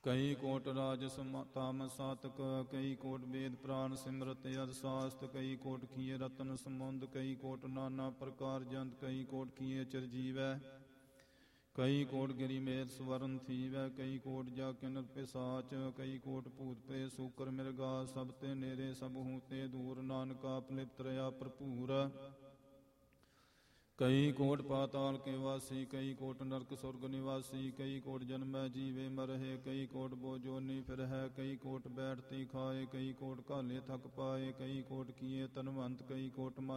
ਕਈ ਕੋਟ ਰਾਜ ਤਾਮ ਸਾਤਕ, ਕਈ ਕੋਟ ਵੇਦ ਪ੍ਰਾਨ ਸਿਮਰਤ ਅਦ ਸਾਸਤ, ਕਈ ਕੋਟ ਕੀਏ ਰਤਨ ਸਮੁੰਦ, ਕਈ ਕੋਟ ਨਾਨਾ ਪ੍ਰਕਾਰ ਜੰਤ, ਕਈ ਕੋਟ ਕੀਏ ਚਰਜੀਵੈ, ਕਈ ਕੋਟ ਗਿਰੀ ਮੇਰ ਸਵਰਨ ਥੀਵੈ, ਕਈ ਕੋਟ ਜਾ ਕਿਨਰ ਪਿਸਾਚ, ਕਈ ਕੋਟ ਭੂਤ ਪ੍ਰੇਤ ਸੂਕਰ ਮਿਰਗਾ, ਸਭ ਤੇ ਨੇਰੇ ਸਭ ਹੂਤੇ ਦੂਰ, ਨਾਨਕਾ ਪਲਿਪਤ ਰਿਆ ਭਰਪੂਰ। ਕਈ ਕੋਟ ਪਾਤਾਲ ਕੇ ਵਾਸੀ, ਕਈ ਕੋਟ ਨਰਕ ਸੁਰਗ ਨਿਵਾਸੀ, ਕਈ ਕੋਟ ਜਨਮੈ ਜੀਵੇ ਮਰਹਿ, ਕਈ ਕੋਟ ਬੋਜੋਨੀ ਫਿਰਹਿ, ਕਈ ਕੋਟ ਬੈਠਤੀ ਖਾਏ, ਕਈ ਕੋਟ ਘਾਲੇ ਥਕ ਪਾਏ, ਕਈ ਕੋਟ ਕੀਏ ਤਨਵੰਤ, ਕਈ ਕੋਟ